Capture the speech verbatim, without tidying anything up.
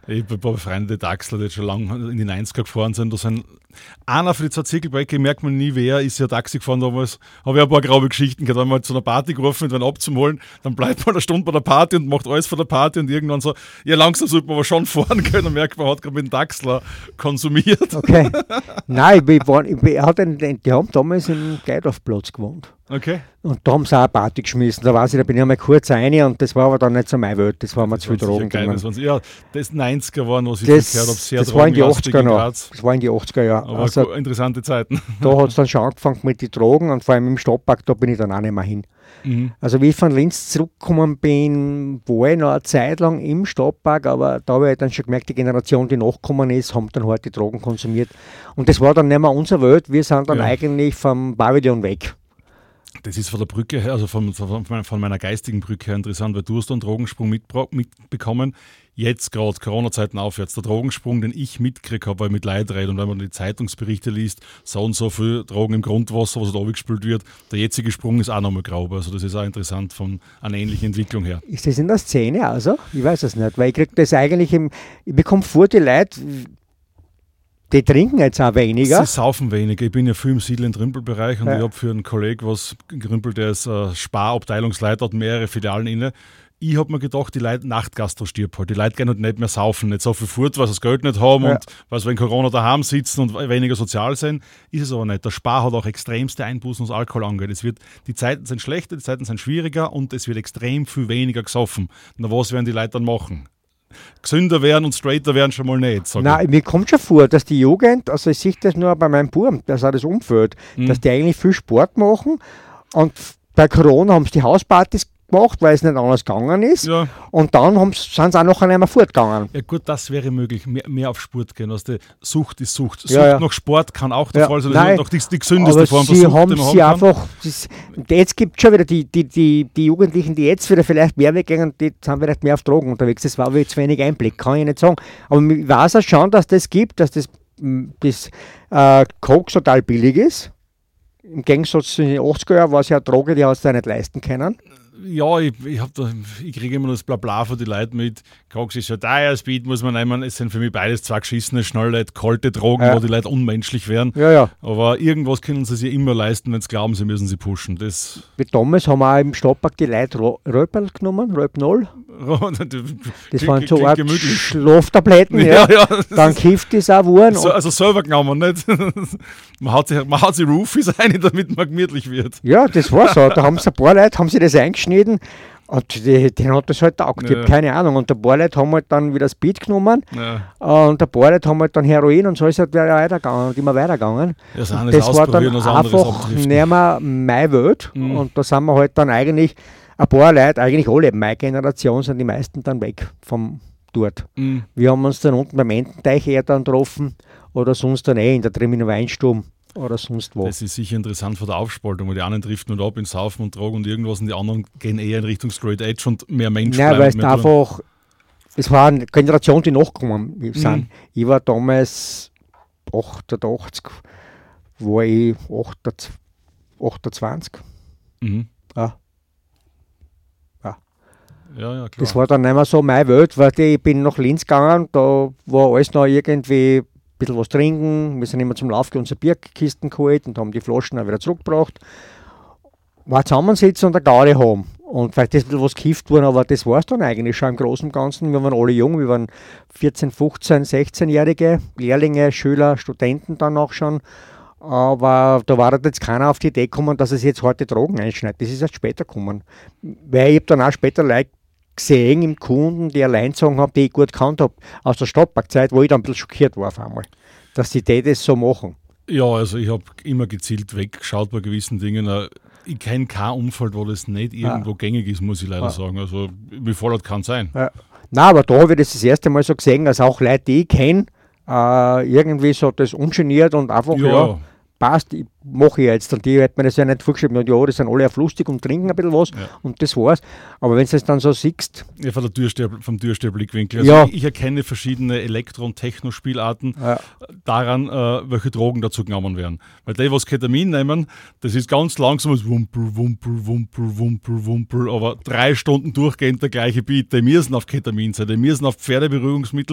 Ich habe ein paar Freunde, die Taxler, die jetzt schon lange in die neunziger gefahren sind. Da sind einer für die zwei Zirkelbrecher, merkt man nie wer, ist ja Taxi gefahren damals. Habe ich ein paar graue Geschichten gehabt. Wenn man zu einer Party gerufen wird, wenn abzuholen, dann bleibt man eine Stunde bei der Party und macht alles von der Party und irgendwann so, ja, langsam sollte man aber schon fahren können. Dann merkt man, man hat gerade mit dem Taxler konsumiert. Okay. Nein, ich war, ich, ich hatte einen, die haben damals im Geidorfplatz gewohnt. Okay. Und da haben sie auch eine Party geschmissen. Da weiß ich, da bin ich einmal kurz rein und das war aber dann nicht so meine Welt. Das war mir zu viel Drogen. Geil, das waren, ja, das neunziger waren, was ich das, gehört habe, sehr das war in die drogenlastig achtziger in noch. Graz. Das war in die achtziger Jahre. Aber also, interessante Zeiten. Da hat es dann schon angefangen mit den Drogen und vor allem im Stadtpark, da bin ich dann auch nicht mehr hin. Mhm. Also wie ich von Linz zurückgekommen bin, war ich noch eine Zeit lang im Stadtpark, aber da habe ich dann schon gemerkt, die Generation, die nachgekommen ist, haben dann halt die Drogen konsumiert. Und das war dann nicht mehr unsere Welt, wir sind dann ja. eigentlich vom Pavillon weg. Das ist von der Brücke her, also von, von, von meiner geistigen Brücke her interessant, weil du hast einen Drogensprung mitbekommen. Jetzt gerade, Corona-Zeiten aufwärts, der Drogensprung, den ich mitgekriegt habe, weil ich mit Leid rede und wenn man die Zeitungsberichte liest, so und so viel Drogen im Grundwasser, was da abgespült wird, der jetzige Sprung ist auch nochmal grau. Also das ist auch interessant von einer ähnlichen Entwicklung her. Ist das in der Szene also? Ich weiß es nicht, weil ich kriege das eigentlich, im, ich bekomme vor, die Leute, die trinken jetzt auch weniger. Sie saufen weniger. Ich bin ja viel im Siedl- und Rümpel-Bereich und ja. ich habe für einen Kollegen, was Rümpel, der ist äh, Sparabteilungsleiter, hat mehrere Filialen inne. Ich habe mir gedacht, die Leute Nachtgastro stirbt halt. Die Leute gehen halt nicht mehr saufen, nicht so viel fort, weil sie das Geld nicht haben ja. und weil sie wegen Corona daheim sitzen und weniger sozial sind. Ist es aber nicht. Der Spar hat auch extremste Einbußen, was Alkohol angeht. Es wird, die Zeiten sind schlechter, die Zeiten sind schwieriger und es wird extrem viel weniger gesoffen. Na, was werden die Leute dann machen? Gesünder werden und straighter werden schon mal nicht. Nein, mir kommt schon vor, dass die Jugend, also ich sehe das nur bei meinem Buben, das auch das Umfeld, mhm. dass die eigentlich viel Sport machen und bei Corona haben sie die Hauspartys gemacht, weil es nicht anders gegangen ist. Ja. Und dann sind sie auch nachher nicht mehr fortgegangen. Ja gut, das wäre möglich, mehr, mehr auf Sport gehen. Also die Sucht ist Sucht. Sucht ja, ja. nach Sport kann auch der ja, Fall sein. Das ist noch die, die gesündeste aber Form von Sucht, haben die man sie haben einfach, das, jetzt gibt es schon wieder die, die, die, die Jugendlichen, die jetzt wieder vielleicht mehr weggehen, die sind vielleicht mehr auf Drogen unterwegs. Das war wieder zu wenig Einblick, kann ich nicht sagen. Aber ich weiß auch schon, dass das gibt, dass das, das äh, Coke total billig ist. Im Gegensatz zu den achtziger Jahren war es ja eine Droge, die hast du nicht leisten können. Ja, ich, ich, ich kriege immer das Blabla von den Leuten mit. Koks ist ja teuer, Speed muss man nehmen. Es sind für mich beides zwei geschissene, schnelle, kalte Drogen, ja. wo die Leute unmenschlich werden. Ja, ja. Aber irgendwas können sie sich immer leisten, wenn sie glauben, sie müssen sie pushen. Das Wie damals haben wir auch im Stadtpark die Leute Röpel genommen, Röp null. Das waren so Art Schlaftabletten. Ja, ja. ja. Dann kifft es auch geworden. So, also selber genommen, nicht? man hat sich, man hat sich Roofies rein, damit man gemütlich wird. Ja, das war so. Da haben sie ein paar Leute, haben sie das eingeschnitten und die, denen hat das halt taugt. Ja. Keine Ahnung. Und ein paar Leute haben halt dann wieder Speed genommen ja. und ein paar Leute haben halt dann Heroin und so ist halt weitergegangen und immer weitergegangen. Ja, das das war dann einfach nicht mehr meine Welt mhm. und da sind wir halt dann eigentlich ein paar Leute, eigentlich alle, meine Generation, sind die meisten dann weg vom dort. Mm. Wir haben uns dann unten beim Ententeich eher dann getroffen oder sonst dann eh in der Triminer Weinstube oder sonst wo. Das ist sicher interessant von der Aufspaltung, weil die einen driften und ab in Saufen und Drogen und irgendwas und die anderen gehen eher in Richtung Straight Edge und mehr Mensch bleiben. Nein, weil es einfach, es war eine Generation, die nachgekommen sind. Mm. Ich war damals achtundachtzig, war ich achtundzwanzig. Mhm. Ja. Ja, ja, klar. Das war dann nicht mehr so meine Welt, weil ich bin nach Linz gegangen, da war alles noch irgendwie ein bisschen was trinken, wir sind immer zum Lauf unsere Bierkisten geholt und haben die Flaschen auch wieder zurückgebracht. War zusammensitzen und eine Gaudi haben. Und vielleicht ist ein bisschen was gekifft worden, aber das war es dann eigentlich schon im Großen und Ganzen. Wir waren alle jung, wir waren vierzehn, fünfzehn, sechzehn-Jährige, Lehrlinge, Schüler, Studenten dann auch schon. Aber da war jetzt keiner auf die Idee gekommen, dass es jetzt harte Drogen einschneidet. Das ist erst später gekommen. Weil ich habe dann auch später Leute gesehen im Kunden, die allein sagen haben, die ich gut gekannt habe, aus der Stadtparkzeit, wo ich dann ein bisschen schockiert war auf einmal, dass die, die das so machen. Ja, also ich habe immer gezielt weggeschaut bei gewissen Dingen. Ich kenne kein Umfeld, wo das nicht irgendwo ja. gängig ist, muss ich leider ja. sagen. Also mir fällt kann sein. Ja. Nein, aber da habe ich das das erste Mal so gesehen, dass auch Leute, die ich kenne, äh, irgendwie so das ungeniert und einfach, ja, ja passt, ich mache ich jetzt. Und die hat mir das ja nicht vorgeschrieben, und ja, die sind alle auf lustig und trinken ein bisschen was ja. und das war's. Aber wenn du es dann so siehst... Ja, von der Türsteher, vom Türsteherblickwinkel. Also ja. ich, ich erkenne verschiedene Elektro- und Techno-Spielarten ja. daran, äh, welche Drogen dazu genommen werden. Weil die, was Ketamin nehmen, das ist ganz langsames Wumpel, Wumpel, Wumpel, Wumpel, Wumpel, aber drei Stunden durchgehend der gleiche Beat. Die müssen auf Ketamin sein, die müssen auf Pferdeberuhigungsmittel